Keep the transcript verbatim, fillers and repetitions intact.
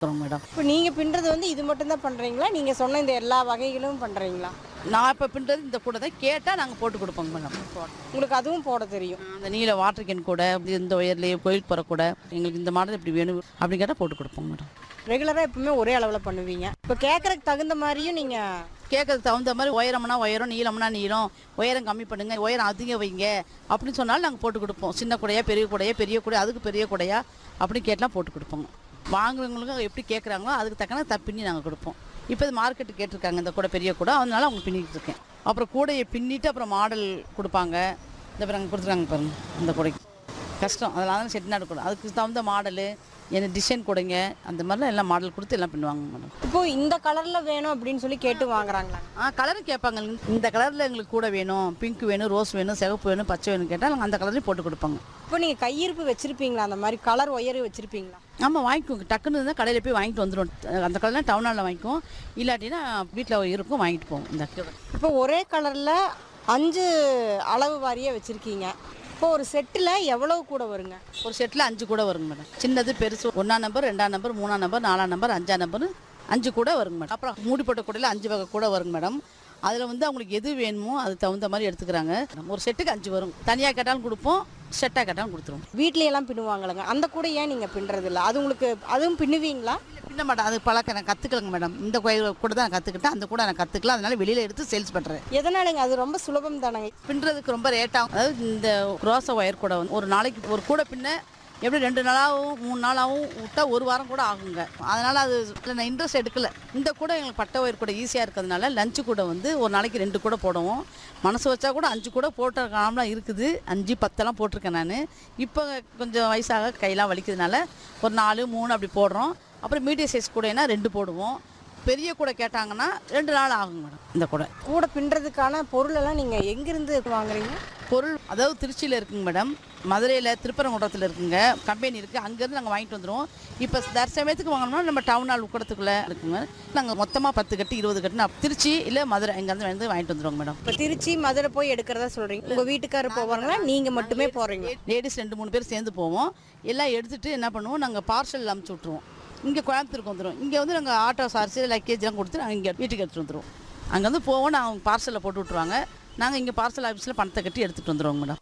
Madam. இப்போ நீங்கள் பின்னுறது வந்து இது மட்டும் தான் பண்ணுறீங்களா? நீங்கள் சொன்ன இந்த எல்லா வகைகளும் பண்ணுறீங்களா? நான் இப்போ பின்னுறது இந்த கூட தான் கேட்டால் நாங்கள் போட்டு கொடுப்போங்க மேடம். உங்களுக்கு அதுவும் போட தெரியும். அந்த நீல வாட்டர் கேன் கூட இந்த ஒயர்லேயே கோயிலுக்கு போகிற கூட எங்களுக்கு இந்த மாடல் இப்படி வேணும் அப்படின்னு கேட்டால் போட்டு கொடுப்போங்க மேடம். ரெகுலராக எப்பவுமே ஒரே அளவில் பண்ணுவீங்க. இப்போ கேட்குறதுக்கு தகுந்த மாதிரியும் நீங்கள் கேட்கறதுக்கு தகுந்த மாதிரி உயரம்னா உயரம், நீளம்னா நீளம், உயரம் கம்மி பண்ணுங்க, உயரம் அதிகம் வைங்க அப்படின்னு சொன்னாலும் நாங்கள் போட்டு கொடுப்போம். சின்ன கூடையா பெரிய கூடையா, பெரிய கூடையா அதுக்கு பெரிய கூடையா அப்படின்னு கேட்டால் போட்டு கொடுப்போங்க. வாங்குறவங்களுக்கு எப்படி கேட்குறாங்களோ அதுக்கு தக்கன த பின்னி நாங்கள் கொடுப்போம். இப்போ இது மார்க்கெட்டு கேட்டிருக்காங்க இந்த கூட பெரிய கூட, அதனால அவங்க பின்னிட்டு இருக்கேன். அப்புறம் கூடையை பின்னிட்டு அப்புறம் மாடல் கொடுப்பாங்க. இந்த பிறகு கொடுத்துருக்காங்க பாருங்க இந்த கூடைக்கு கஷ்டம், அதனால தான் செட்டிநாடு கூட அதுக்கு தகுந்த மாடலு என்ன டிசைன் கூடைங்க அந்த மாதிரிலாம் எல்லாம் மாடல் கொடுத்து எல்லாம் பின்னுவாங்க மேடம். இப்போ இந்த கலரில் வேணும் அப்படின்னு சொல்லி கேட்டு வாங்குறாங்களா? ஆ கலரும் கேட்பாங்க. இந்த கலரில் எங்களுக்கு கூட வேணும், பிங்க் வேணும், ரோஸ் வேணும், சிவப்பு வேணும், பச்சை வேணும் கேட்டால் நாங்கள் அந்த கலர்லேயும் போட்டு கொடுப்பாங்க. இப்போ நீங்கள் கையிருப்பு வச்சுருப்பீங்களா? அந்த மாதிரி கலர் ஒயர் வச்சுருப்பீங்களா? ஆமாம் வாங்கிக்குவோங்க. டக்குன்னு இருந்தால் கடையில் போய் வாங்கிட்டு வந்துடும். அந்த கலர்லாம் டவுன் ஹாலில் வாங்கிக்குவோம், இல்லாட்டினா வீட்டில் இருக்கும் வாங்கிட்டு போவோம். இந்த இப்போ ஒரே கலரில் அஞ்சு அளவு வாரியாக வச்சுருக்கீங்க. இப்போ ஒரு செட்டில் எவ்வளவு கூட வருங்க? ஒரு செட்டில் அஞ்சு கூட வருங்க மேடம். சின்னது பெருசு ஒன்றாம் நம்பர், ரெண்டாம் நம்பர், மூணாம் நம்பர், நாலாம் நம்பர், அஞ்சாம் நம்பர், அஞ்சு கூட வருங்க மேடம். அப்புறம் மூடி போட்ட கூடையில் அஞ்சு வகை கூட வருங்க மேடம். அதில் வந்து அவங்களுக்கு எது வேணுமோ அது தகுந்த மாதிரி எடுத்துக்கிறாங்க. ஒரு செட்டுக்கு அஞ்சு வரும். தனியாக கேட்டாலும் கொடுப்போம், செட்டாக கேட்டாலும் கொடுத்துருவோம். வீட்லையெல்லாம் பின்னுவாங்களங்க. அந்த கூட ஏன் நீங்கள் பின்னுறதில்ல? அது உங்களுக்கு அதுவும் பின்னுவீங்களா? பின்ன மாட்டேன், அது பழக்கம் நான் கற்றுக்கலங்க மேடம். இந்த கூட தான் நான் கற்றுக்கிட்டேன், அந்த கூட நான் கற்றுக்கலாம், அதனால வெளியில் எடுத்து சேல்ஸ் பண்ணுறேன். எதனாலங்க? அது ரொம்ப சுலபம் தானங்க. பின்னுறதுக்கு ரொம்ப ரேட்டாகும். அதாவது இந்த க்ரோஸா ஒயர் கூட வந்து ஒரு நாளைக்கு ஒரு கூட பின்ன எப்படி ரெண்டு நாளாகவும் மூணு நாளாகவும் விட்டா ஒரு வாரம் கூட ஆகுங்க. அதனால் அது நான் இன்ட்ரெஸ்ட் எடுக்கலை. இந்த கூட எங்களுக்கு பட்டை ஒயர் கூட ஈஸியாக இருக்கிறதுனால லஞ்சு கூட வந்து ஒரு நாளைக்கு ரெண்டு கூட போடுவோம். மனசு வச்சா கூட அஞ்சு கூட போட்ட காலம்லாம் இருக்குது. அஞ்சு பத்தெல்லாம் போட்டிருக்கேன் நான். இப்போ கொஞ்சம் வயசாக கையெல்லாம் வலிக்கிறதுனால ஒரு நாலு மூணு அப்படி போடுறோம். அப்புறம் மீடியம் சைஸ் கூடைனா ரெண்டு போடுவோம். பெரிய கூட கேட்டாங்கன்னா ரெண்டு நாள் ஆகும் மேடம். இந்த கூட கூட பின்னுறதுக்கான பொருளெல்லாம் நீங்கள் எங்கேருந்து வாங்குறீங்க? பொருள் அதாவது திருச்சியில் இருக்குங்க மேடம், மதுரையில் திருப்பரங்குன்றத்தில் இருக்குங்க கம்பெனி இருக்குது, அங்கேருந்து நாங்கள் வாங்கிட்டு வந்துடுவோம். இப்போ தற்சமயத்துக்கு வாங்கினோம்னா நம்ம டவுன் ஹால் உக்கடத்துக்குள்ளே இருக்குங்க. நாங்கள் மொத்தமாக பத்து கட்டு இருபது கட்டு நான் திருச்சி இல்லை மதுரை இங்கேருந்து வந்து வாங்கிட்டு வந்துடுவோங்க மேடம். இப்போ திருச்சி மதுரை போய் எடுக்கிறதா சொல்கிறீங்க. உங்கள் வீட்டுக்காரர் போவாங்களா, நீங்கள் மட்டுமே போகிறீங்க? லேடிஸ் ரெண்டு மூணு பேர் சேர்ந்து போவோம். எல்லாம் எடுத்துகிட்டு என்ன பண்ணுவோம், நாங்கள் பார்சல் அமுச்சு விட்ருவோம். இங்கே கோயம்புத்தூருக்கு வந்துடும். இங்கே வந்து நாங்கள் ஆட்டோ சார்ஜ் லக்கேஜ்லாம் கொடுத்து நாங்கள் இங்கே வீட்டுக்கு எடுத்துகிட்டு வந்துடுவோம். அங்கே வந்து போவோம், நாங்கள் பார்சலில் போட்டு விட்ருவாங்க. நாங்கள் இங்கே பார்சல் ஆஃபீஸில் பணத்தை கட்டி எடுத்துகிட்டு வந்துடுவோங்க மேடம்.